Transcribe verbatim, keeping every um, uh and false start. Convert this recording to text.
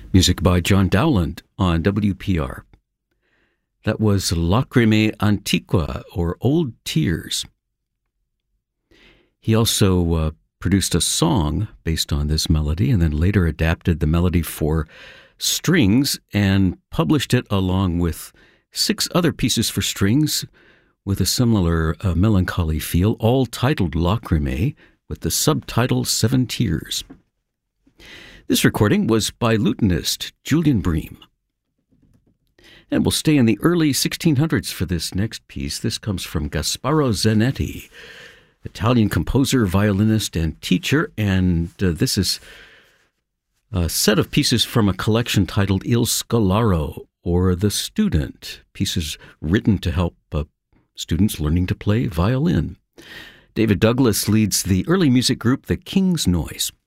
Music by John Dowland on W P R. That was Lacrimae Antiqua, or Old Tears. He also uh, produced a song based on this melody and then later adapted the melody for strings and published it along with six other pieces for strings with a similar uh, melancholy feel, all titled Lacrimae, with the subtitle Seven Tears. This recording was by lutenist Julian Bream. And we'll stay in the early sixteen hundreds for this next piece. This comes from Gasparo Zanetti, Italian composer, violinist, and teacher, and uh, this is a set of pieces from a collection titled Il Scolaro, or The Student, pieces written to help uh, students learning to play violin. David Douglas leads the early music group The King's Noise.